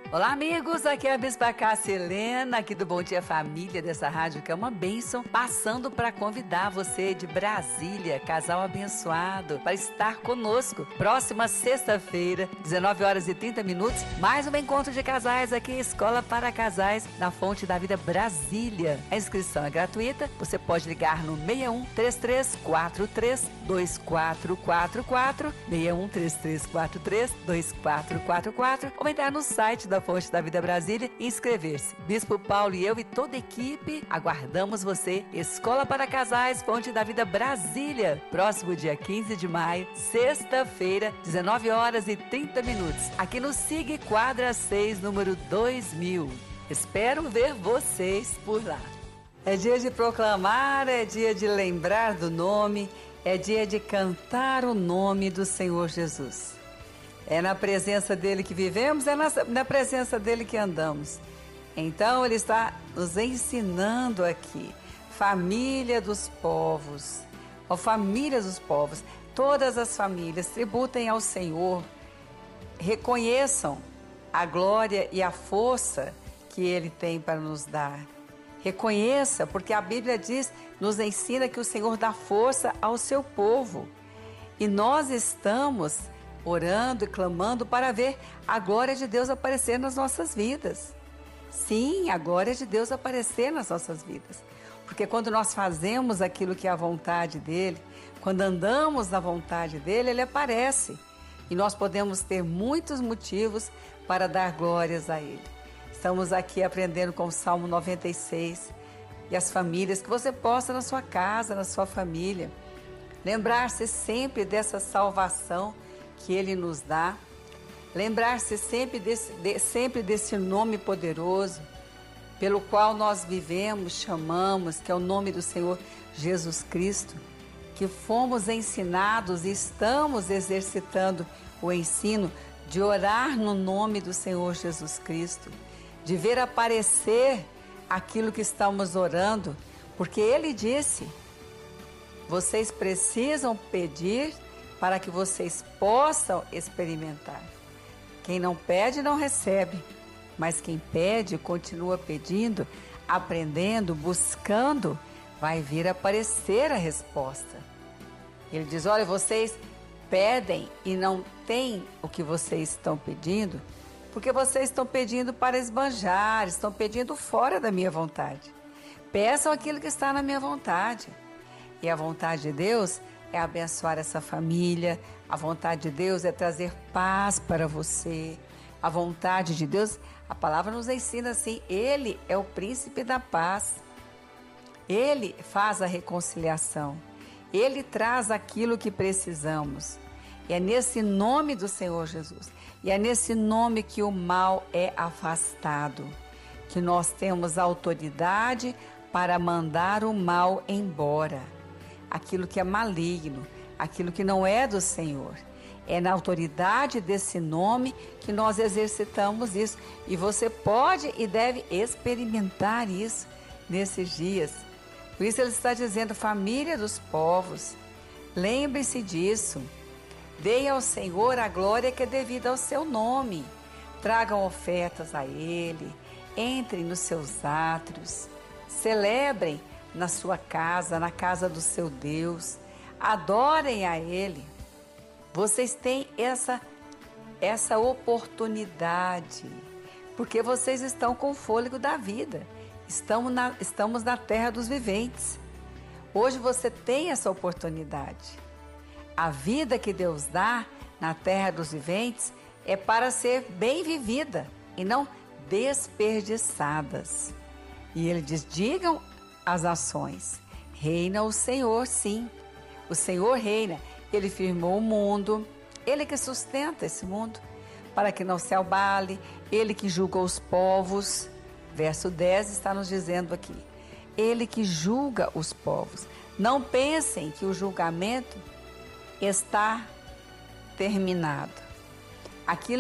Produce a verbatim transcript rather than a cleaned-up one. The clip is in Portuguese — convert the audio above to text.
Olá, amigos, aqui é a Bispa Cássia Helena, aqui do Bom Dia Família, dessa rádio que é uma bênção, passando para convidar você de Brasília, casal abençoado, para estar conosco. Próxima sexta-feira, dezenove horas e trinta minutos, mais um encontro de casais aqui, Escola para Casais, na Fonte da Vida Brasília. A inscrição é gratuita, você pode ligar no seis um três três quatro três dois quatro quatro quatro, seis um três três quatro três dois quatro quatro quatro, ou entrar no site da Fonte da Vida Brasília e inscrever-se. Bispo Paulo e eu e toda a equipe aguardamos você. Escola para Casais, Fonte da Vida Brasília. Próximo dia quinze de maio, sexta-feira, dezenove horas e trinta minutos. Aqui no SIG Quadra seis, número dois mil. Espero ver vocês por lá. É dia de proclamar, é dia de lembrar do nome, é dia de cantar o nome do Senhor Jesus. É na presença dele que vivemos, é na, na presença dele que andamos. Então ele está nos ensinando aqui, família dos povos, ó família dos povos, todas as famílias tributem ao Senhor, reconheçam a glória e a força que ele tem para nos dar. Reconheça, porque a Bíblia diz, nos ensina que o Senhor dá força ao seu povo. E nós estamos orando e clamando para ver a glória de Deus aparecer nas nossas vidas. Sim, a glória de Deus aparecer nas nossas vidas. Porque quando nós fazemos aquilo que é a vontade dEle, quando andamos na vontade dEle, Ele aparece. E nós podemos ter muitos motivos para dar glórias a Ele. Estamos aqui aprendendo com o Salmo noventa e seis. E as famílias, que você possa na sua casa, na sua família, lembrar-se sempre dessa salvação que Ele nos dá, lembrar-se sempre desse, de, sempre desse nome poderoso, pelo qual nós vivemos, chamamos, que é o nome do Senhor Jesus Cristo, que fomos ensinados e estamos exercitando o ensino de orar no nome do Senhor Jesus Cristo, de ver aparecer aquilo que estamos orando, porque Ele disse, vocês precisam pedir para que vocês possam experimentar. Quem não pede, não recebe. Mas quem pede, continua pedindo, aprendendo, buscando, vai vir aparecer a resposta. Ele diz, olha, vocês pedem e não têm o que vocês estão pedindo, porque vocês estão pedindo para esbanjar, estão pedindo fora da minha vontade. Peçam aquilo que está na minha vontade. E a vontade de Deus é abençoar essa família, a vontade de Deus é trazer paz para você, a vontade de Deus, a palavra nos ensina assim, Ele é o príncipe da paz, Ele faz a reconciliação, Ele traz aquilo que precisamos, e é nesse nome do Senhor Jesus, e é nesse nome que o mal é afastado, que nós temos autoridade para mandar o mal embora. Aquilo que é maligno, aquilo que não é do Senhor. É na autoridade desse nome que nós exercitamos isso. E você pode e deve experimentar isso nesses dias. Por isso ele está dizendo, família dos povos, lembre-se disso. Deem ao Senhor a glória que é devida ao seu nome. Tragam ofertas a Ele, entrem nos seus átrios, celebrem na sua casa, na casa do seu Deus, adorem a Ele. Vocês têm essa, essa oportunidade, porque vocês estão com o fôlego da vida, estamos na, estamos na terra dos viventes. Hoje você tem essa oportunidade. A vida que Deus dá na terra dos viventes é para ser bem vivida e não desperdiçadas. E Ele diz, digam as ações. Reina o Senhor, sim. O Senhor reina. Ele firmou o mundo. Ele que sustenta esse mundo para que não se abale. Ele que julga os povos. Verso dez está nos dizendo aqui. Ele que julga os povos. Não pensem que o julgamento está terminado. Aquilo